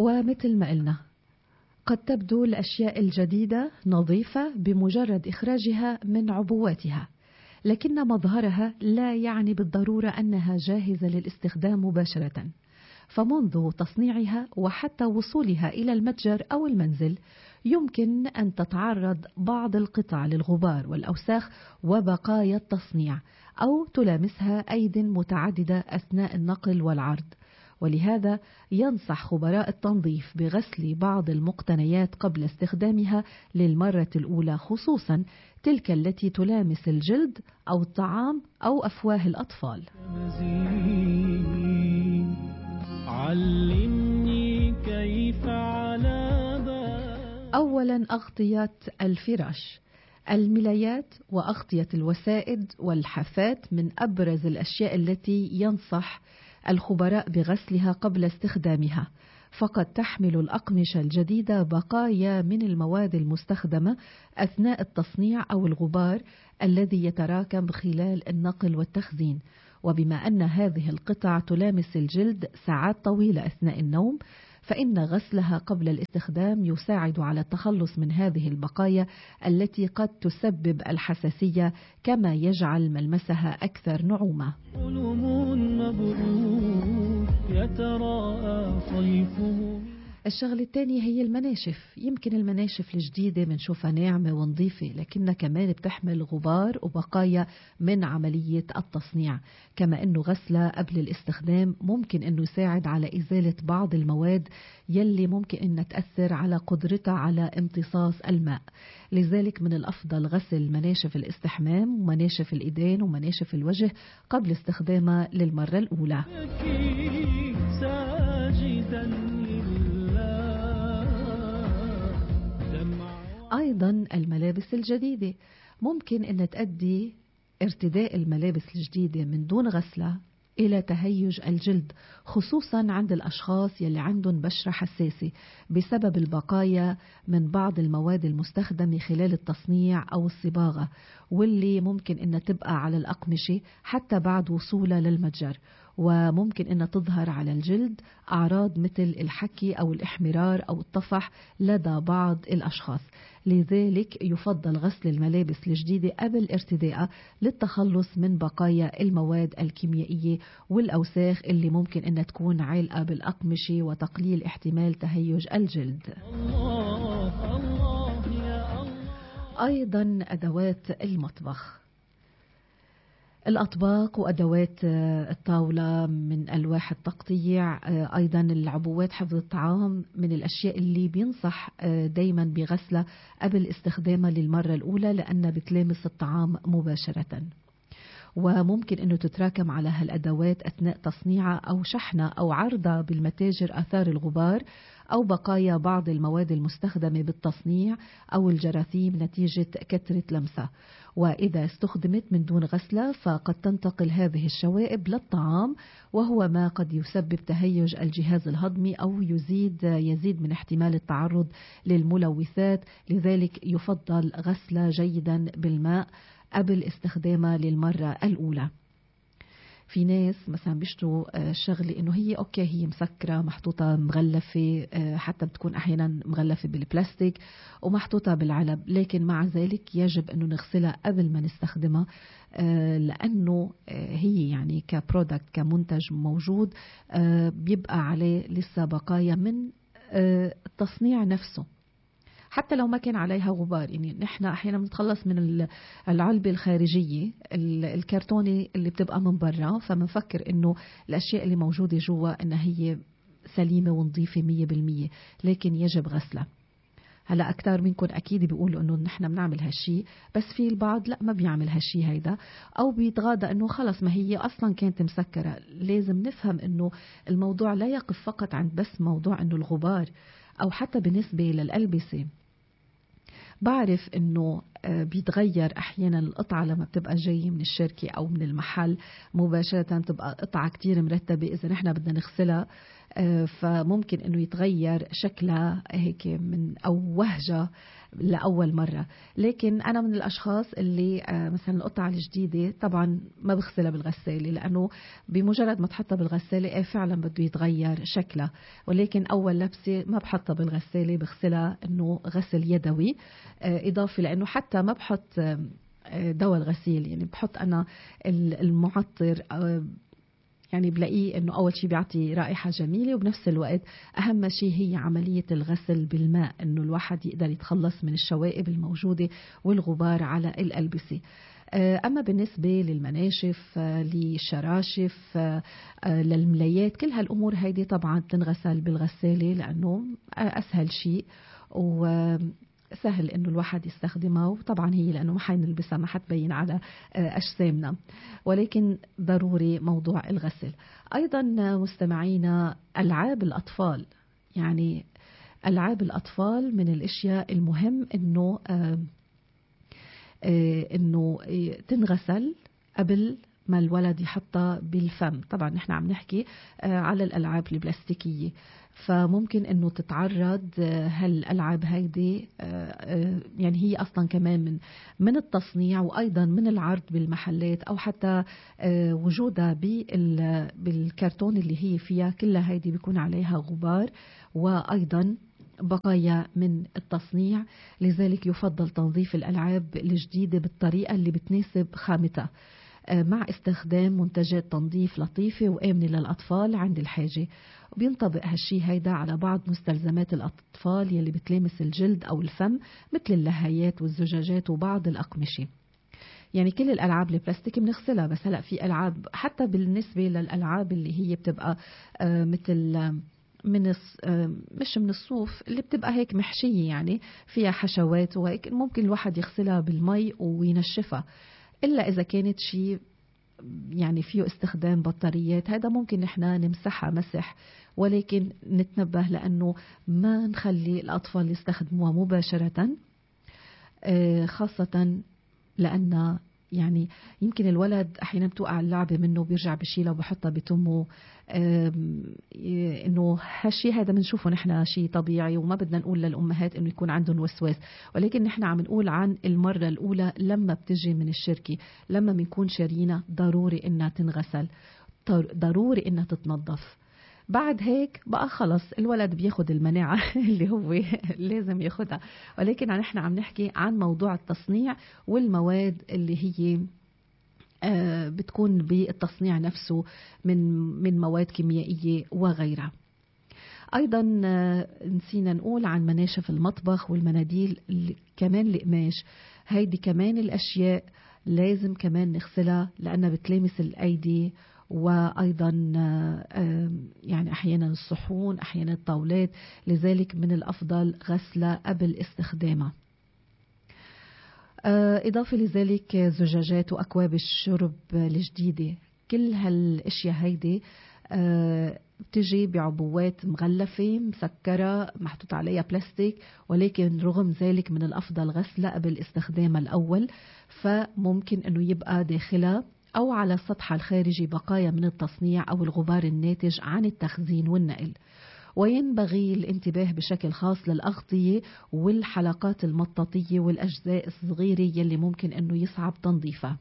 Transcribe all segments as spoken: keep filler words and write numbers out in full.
ومثل ما قلنا قد تبدو الأشياء الجديدة نظيفة بمجرد إخراجها من عبواتها، لكن مظهرها لا يعني بالضرورة أنها جاهزة للاستخدام مباشرة. فمنذ تصنيعها وحتى وصولها إلى المتجر أو المنزل يمكن أن تتعرض بعض القطع للغبار والأوساخ وبقايا التصنيع، أو تلامسها أيد متعددة أثناء النقل والعرض. ولهذا ينصح خبراء التنظيف بغسل بعض المقتنيات قبل استخدامها للمرة الأولى، خصوصا تلك التي تلامس الجلد أو الطعام أو أفواه الأطفال. علمني كيف على بال. أولا أغطية الفراش. الملايات وأغطية الوسائد والحافات من أبرز الأشياء التي ينصح الخبراء بغسلها قبل استخدامها، فقد تحمل الأقمشة الجديدة بقايا من المواد المستخدمة أثناء التصنيع أو الغبار الذي يتراكم خلال النقل والتخزين. وبما أن هذه القطع تلامس الجلد ساعات طويلة أثناء النوم، فإن غسلها قبل الاستخدام يساعد على التخلص من هذه البقايا التي قد تسبب الحساسية، كما يجعل ملمسها أكثر نعومة. الشغلة الثانية هي المناشف. يمكن المناشف الجديدة بنشوفها ناعمة ونظيفة، لكنها كمان بتحمل غبار وبقايا من عملية التصنيع، كما أنه غسلها قبل الاستخدام ممكن أنه يساعد على إزالة بعض المواد يلي ممكن أن تأثر على قدرتها على امتصاص الماء. لذلك من الأفضل غسل مناشف الاستحمام ومناشف الإيدين ومناشف الوجه قبل استخدامها للمرة الأولى. أيضا الملابس الجديدة ممكن أن تؤدي ارتداء الملابس الجديدة من دون غسلها إلى تهيج الجلد، خصوصا عند الأشخاص يلي عندهم بشرة حساسة بسبب البقايا من بعض المواد المستخدمة خلال التصنيع أو الصباغة، واللي ممكن أن تبقى على الأقمشة حتى بعد وصولها للمتجر، وممكن أن تظهر على الجلد أعراض مثل الحكي أو الإحمرار أو الطفح لدى بعض الأشخاص. لذلك يفضل غسل الملابس الجديدة قبل ارتدائها للتخلص من بقايا المواد الكيميائية والأوساخ اللي ممكن أن تكون عالقة بالأقمشة، وتقليل احتمال تهيج الجلد. الله الله يا الله. أيضا أدوات المطبخ، الأطباق وأدوات الطاولة من ألواح التقطيع، أيضا العبوات حفظ الطعام من الأشياء اللي بينصح دايما بغسلها قبل استخدامها للمرة الأولى، لأنها بتلامس الطعام مباشرة، وممكن أنه تتراكم على هالأدوات أثناء تصنيعها أو شحنها أو عرضها بالمتاجر آثار الغبار أو بقايا بعض المواد المستخدمة بالتصنيع أو الجراثيم نتيجة كثرة لمسها. وإذا استخدمت من دون غسلة فقد تنتقل هذه الشوائب للطعام، وهو ما قد يسبب تهيج الجهاز الهضمي أو يزيد يزيد من احتمال التعرض للملوثات. لذلك يفضل غسلها جيدا بالماء قبل استخدامها للمرة الأولى. في ناس مثلا بيشتروا شغلة إنه هي أوكي هي مسكرة محطوطة مغلفة، حتى بتكون أحيانا مغلفة بالبلاستيك ومحطوطة بالعلب، لكن مع ذلك يجب إنه نغسلها قبل ما نستخدمها، لأنه هي يعني كبرودكت كمنتج موجود بيبقى عليه لسه بقايا من التصنيع نفسه، حتى لو ما كان عليها غبار. يعني نحن أحيانا بنتخلص من العلبة الخارجية الكرتوني اللي بتبقى من برا، فمنفكر إنه الأشياء اللي موجودة جوا إنها هي سليمة ونظيفة مية بالمية، لكن يجب غسلها. هلا أكتر منكم أكيد بيقولوا إنه نحن بنعمل هالشي، بس في البعض لا ما بيعمل هالشي هيدا، أو بيتغاضى إنه خلص ما هي أصلا كانت مسكرة. لازم نفهم إنه الموضوع لا يقف فقط عند بس موضوع إنه الغبار، أو حتى بالنسبة للألبسة. بعرف انه بيتغير احيانا القطعة لما بتبقى جاية من الشركة او من المحل مباشرة، تبقى قطعة كتير مرتبة. اذا نحن بدنا نغسلها فممكن انه يتغير شكلها هيك من او وهجة لأول مرة. لكن أنا من الأشخاص اللي مثلا القطعة الجديدة طبعا ما بغسلها بالغسالة، لأنه بمجرد ما تحطها بالغسالة فعلا بده يتغير شكلها. ولكن أول لبسة ما بحطها بالغسالة، بغسلها إنه غسل يدوي، إضافة لأنه حتى ما بحط دواء الغسيل، يعني بحط أنا المعطر، يعني بلاقيه انه اول شيء بيعطي رائحة جميلة، وبنفس الوقت اهم شيء هي عملية الغسل بالماء، انه الواحد يقدر يتخلص من الشوائب الموجودة والغبار على الألبسة. أما بالنسبة للمناشف، للشراشف، للملايات، كل هالأمور هيدي طبعا بتنغسل بالغسالة لأنه أسهل شيء وسهل إنه الواحد يستخدمها، وطبعا هي لأنه ما حنلبسها ما حتبين على أجسامنا، ولكن ضروري موضوع الغسل. أيضا مستمعينا، ألعاب الأطفال، يعني ألعاب الأطفال من الأشياء المهم إنه إنه تنغسل قبل ما الولد يحطها بالفم. طبعا نحن عم نحكي على الألعاب البلاستيكية، فممكن انه تتعرض هالألعاب هيدي، يعني هي اصلا كمان من من التصنيع وايضا من العرض بالمحلات، او حتى وجودها بالكرتون اللي هي فيها، كلها هيدي بيكون عليها غبار وايضا بقايا من التصنيع. لذلك يفضل تنظيف الألعاب الجديدة بالطريقة اللي بتناسب خامتها، مع استخدام منتجات تنظيف لطيفة وآمنة للأطفال عند الحاجة. وبينطبق هالشي هيدا على بعض مستلزمات الأطفال يلي بتلامس الجلد أو الفم، مثل اللهايات والزجاجات وبعض الأقمشة. يعني كل الألعاب البلاستيك بنغسلها، بس هلأ في ألعاب حتى بالنسبة للألعاب اللي هي بتبقى مثل من مش من الصوف، اللي بتبقى هيك محشية، يعني فيها حشوات وهيك، ممكن الواحد يغسلها بالمي وينشفها، إلا إذا كانت شيء يعني فيه استخدام بطاريات، هذا ممكن نحنا نمسحها مسح، ولكن نتنبه لأنه ما نخلي الأطفال يستخدموها مباشرة، خاصة لأن يعني يمكن الولد أحيانا بتوقع اللعبة منه بيرجع بشيلها وبحطها بتمه، إنه هالشي هذا بنشوفه نحن شيء طبيعي، وما بدنا نقول للأمهات إنه يكون عندهم وسواس، ولكن نحن عم نقول عن المرة الأولى لما بتجي من الشركة، لما بنكون شارينا ضروري إنها تنغسل، ضروري إنها تتنظف. بعد هيك بقى خلص الولد بياخد المناعة اللي هو لازم ياخدها. ولكن نحن عم نحكي عن موضوع التصنيع والمواد اللي هي بتكون بالتصنيع نفسه من من مواد كيميائية وغيرها. أيضا نسينا نقول عن مناشف المطبخ والمناديل كمان القماش، هيدي كمان الأشياء لازم كمان نغسلها لأنها بتلامس الأيدي، وأيضا يعني أحيانا الصحون، أحيانا الطاولات، لذلك من الأفضل غسلها قبل استخدامها. إضافة لذلك زجاجات وأكواب الشرب الجديدة، كل هالأشياء هيدي بتجي بعبوات مغلفة مسكرة محطوط عليها بلاستيك، ولكن رغم ذلك من الأفضل غسلها قبل استخدامها الأول، فممكن أنه يبقى داخلها أو على السطح الخارجي بقايا من التصنيع أو الغبار الناتج عن التخزين والنقل. وينبغي الانتباه بشكل خاص للأغطية والحلقات المطاطية والأجزاء الصغيرة يلي ممكن أنه يصعب تنظيفها.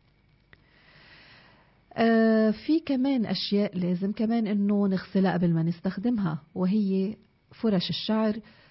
آه في كمان أشياء لازم كمان أنه نغسلها قبل ما نستخدمها، وهي فرش الشعر،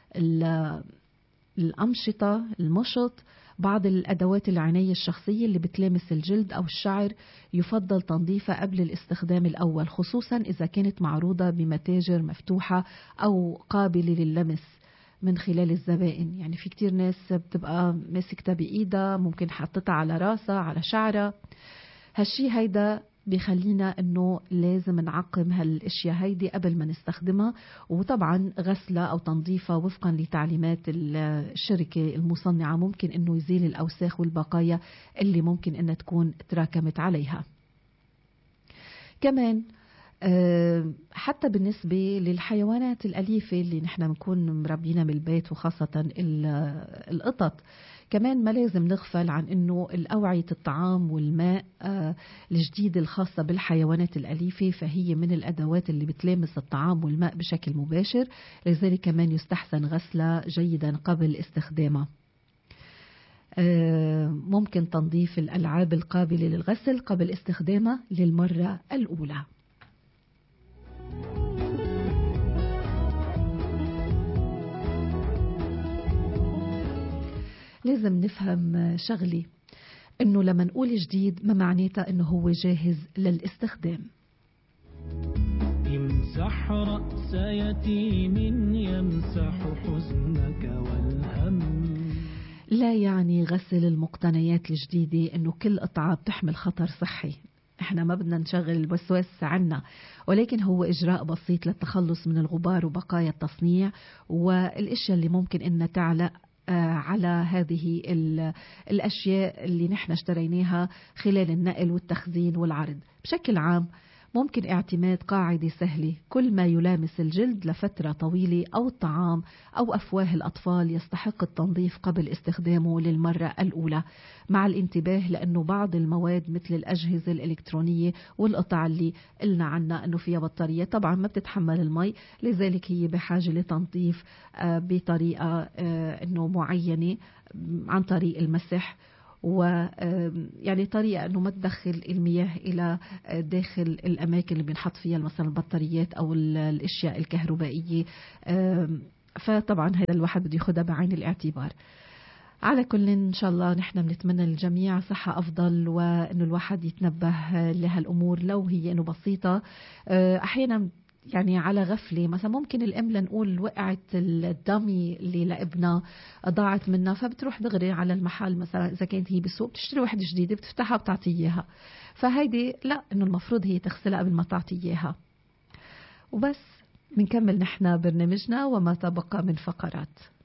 الأمشطة، المشط، بعض الأدوات العناية الشخصية اللي بتلامس الجلد أو الشعر، يفضل تنظيفها قبل الاستخدام الأول، خصوصا إذا كانت معروضة بمتاجر مفتوحة أو قابلة لللمس من خلال الزبائن. يعني في كتير ناس بتبقى ماسكتها بإيدها، ممكن حطتها على راسها على شعرها، هالشي هيدا بيخلينا انه لازم نعقم هالاشياء هيدي قبل ما نستخدمها، وطبعا غسلها او تنظيفها وفقا لتعليمات الشركة المصنعة ممكن انه يزيل الاوساخ والبقايا اللي ممكن انها تكون تراكمت عليها. كمان حتى بالنسبة للحيوانات الأليفة اللي نحن بنكون مربينا بالبيت، وخاصة القطط، كمان ما لازم نغفل عن أنه الأوعية الطعام والماء الجديدة الخاصة بالحيوانات الأليفة فهي من الأدوات اللي بتلامس الطعام والماء بشكل مباشر، لذلك كمان يستحسن غسلها جيدا قبل استخدامها. ممكن تنظيف الألعاب القابلة للغسل قبل استخدامها للمرة الأولى. لازم نفهم شغلي، انه لما نقول جديد ما معناتها انه هو جاهز للاستخدام. امسح رأس يتيم يمسح حزنك والهم. لا يعني غسل المقتنيات الجديدة انه كل قطعة بتحمل خطر صحي، احنا ما بدنا نشغل الوسواس عنا، ولكن هو اجراء بسيط للتخلص من الغبار وبقايا التصنيع والاشياء اللي ممكن ان تعلق على هذه الأشياء اللي نحن اشتريناها خلال النقل والتخزين والعرض. بشكل عام ممكن اعتماد قاعدة سهلة: كل ما يلامس الجلد لفترة طويلة أو الطعام أو أفواه الأطفال يستحق التنظيف قبل استخدامه للمرة الأولى، مع الانتباه لأنه بعض المواد مثل الأجهزة الإلكترونية والقطع اللي قلنا عنها أنه فيها بطارية طبعا ما بتتحمل المي، لذلك هي بحاجة لتنظيف بطريقة أنه معينة عن طريق المسح، ويعني طريقة أنه ما تدخل المياه إلى داخل الأماكن اللي بنحط فيها مثلا البطاريات أو الأشياء الكهربائية، فطبعا هذا الواحد بده ياخدها بعين الاعتبار. على كل إن شاء الله نحن بنتمنى للجميع صحة أفضل، وأنه الواحد يتنبه لهالأمور لو هي أنه بسيطة. أحيانا يعني على غفلة مثلا ممكن الأم لنقول وقعت الدمي اللي لابنها ضاعت منها، فبتروح دغري على المحل مثلا إذا كانت هي بالسوق بتشتري واحدة جديدة بتفتحها بتعطي إياها، فهيدي لا، إنه المفروض هي تغسلها قبل ما تعطي إياها. وبس بنكمل نحن برنامجنا وما تبقى من فقرات.